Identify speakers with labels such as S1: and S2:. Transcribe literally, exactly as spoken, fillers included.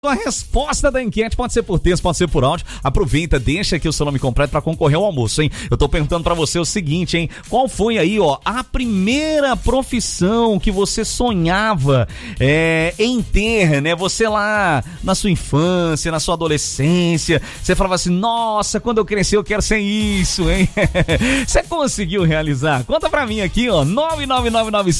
S1: A resposta da enquete pode ser por texto, pode ser por áudio. Aproveita, deixa aqui o seu nome completo para concorrer ao almoço, hein? Eu tô perguntando para você o seguinte, hein? Qual foi aí, ó, a primeira profissão que você sonhava é, em ter, né? Você lá na sua infância, na sua adolescência, você falava assim, nossa, quando eu crescer eu quero ser isso, hein? Você conseguiu realizar? Conta pra mim aqui, ó, nove nove nove nove